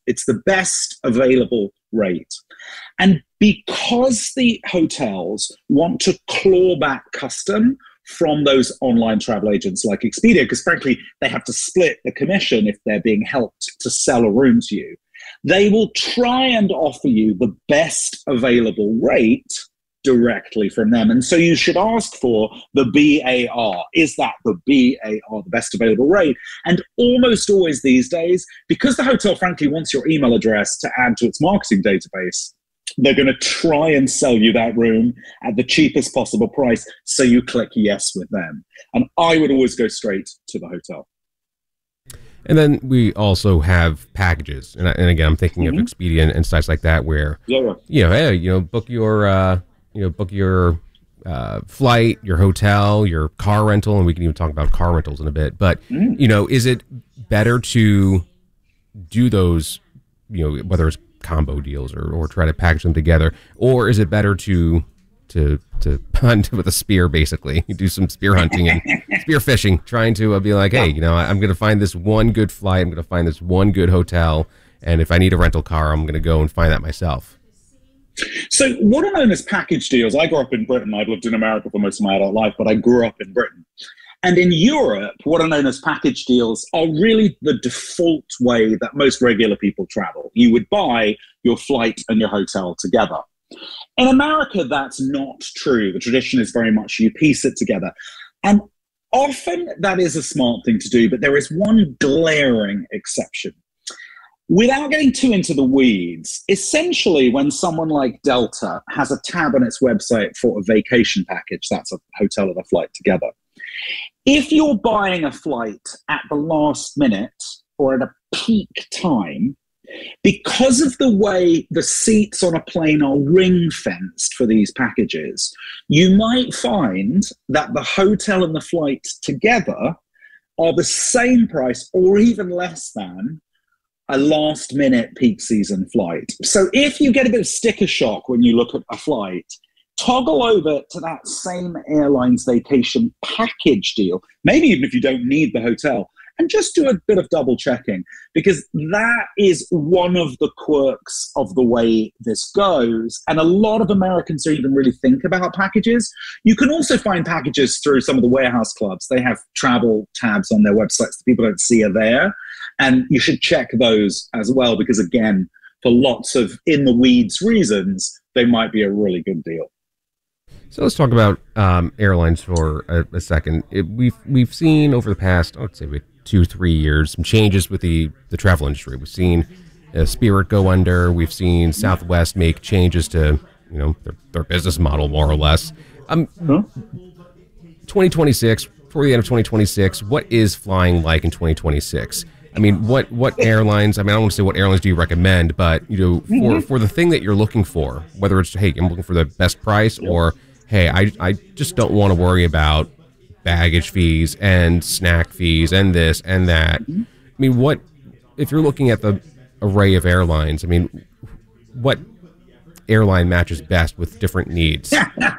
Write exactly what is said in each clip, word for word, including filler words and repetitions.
It's the best available rate. And because the hotels want to claw back custom from those online travel agents like Expedia, because frankly, they have to split the commission if they're being helped to sell a room to you, they will try and offer you the best available rate directly from them. And so you should ask for the B A R. Is that the B A R, the best available rate? And almost always these days, because the hotel frankly wants your email address to add to its marketing database, they're going to try and sell you that room at the cheapest possible price, so you click yes with them. And I would always go straight to the hotel. And then we also have packages. And, I, and again, I'm thinking mm-hmm. of Expedia and, and sites like that where, yeah, yeah. you know, hey, you know, book your, uh, you know, book your uh, flight, your hotel, your car rental, and we can even talk about car rentals in a bit. But, mm. you know, is it better to do those, you know, whether it's combo deals or, or try to package them together, or is it better to to to hunt with a spear? Basically, you do some spear hunting and spear fishing, trying to uh, be like, hey, you know, I'm going to find this one good flight, I'm going to find this one good hotel, and if I need a rental car, I'm going to go and find that myself. So what are known as package deals? I grew up in Britain. I've lived in America for most of my adult life, but I grew up in Britain. And in Europe, what are known as package deals are really the default way that most regular people travel. You would buy your flight and your hotel together. In America, that's not true. The tradition is very much you piece it together. And often that is a smart thing to do, but there is one glaring exception. Without getting too into the weeds, essentially when someone like Delta has a tab on its website for a vacation package, that's a hotel and a flight together. If you're buying a flight at the last minute or at a peak time, because of the way the seats on a plane are ring-fenced for these packages, you might find that the hotel and the flight together are the same price or even less than a last-minute peak season flight. So if you get a bit of sticker shock when you look at a flight, toggle over to that same airline's vacation package deal, maybe even if you don't need the hotel, and just do a bit of double checking, because that is one of the quirks of the way this goes. And a lot of Americans don't even really think about packages. You can also find packages through some of the warehouse clubs. They have travel tabs on their websites that people don't see are there. And you should check those as well, because again, for lots of in the weeds reasons, they might be a really good deal. So let's talk about um, airlines for a, a second. It, we've we've seen over the past, I would say, two, three years, some changes with the, the travel industry. We've seen uh, Spirit go under. We've seen Southwest make changes to, you know, their, their business model, more or less. Um, huh? twenty twenty-six, before the end of twenty twenty-six, what is flying like in twenty twenty-six? I mean, what what airlines, I mean, I don't want to say what airlines do you recommend, but, you know, for, mm-hmm. for the thing that you're looking for, whether it's, hey, I'm looking for the best price, or, hey, I, I just don't want to worry about baggage fees and snack fees and this and that. Mm-hmm. I mean, what, if you're looking at the array of airlines, I mean, what airline matches best with different needs?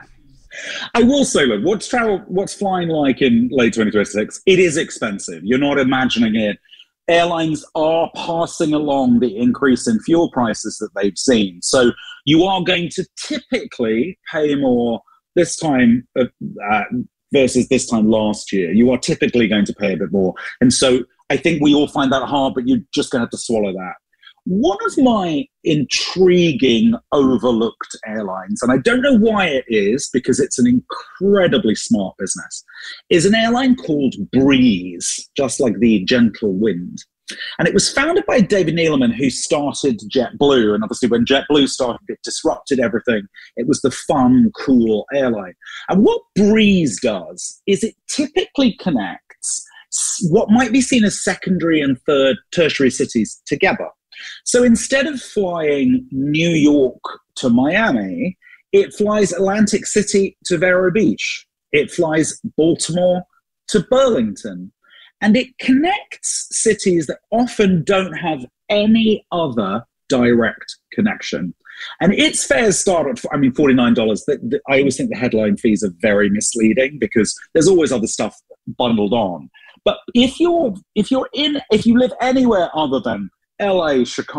I will say, look, what's travel, what's flying like in late twenty twenty-six? It is expensive. You're not imagining it. Airlines are passing along the increase in fuel prices that they've seen. So you are going to typically pay more this time uh, uh, versus this time last year. You are typically going to pay a bit more. And so I think we all find that hard, but you're just going to have to swallow that. One of my intriguing, overlooked airlines, and I don't know why it is, because it's an incredibly smart business, is an airline called Breeze, just like the gentle wind. And it was founded by David Neeleman, who started JetBlue. And obviously when JetBlue started, it disrupted everything. It was the fun, cool airline. And what Breeze does is it typically connects what might be seen as secondary and third tertiary cities together. So instead of flying New York to Miami, it flies Atlantic City to Vero Beach. It flies Baltimore to Burlington. And it connects cities that often don't have any other direct connection. And its fares start at, I mean, forty-nine dollars. I always think the headline fees are very misleading because there's always other stuff bundled on. But if you're, if you're in, if you live anywhere other than L A, Chicago,